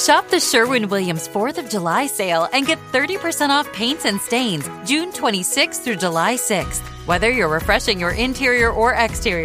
Shop the Sherwin-Williams 4th of July sale and get 30% off paints and stains June 26th through July 6th. Whether you're refreshing your interior or exterior,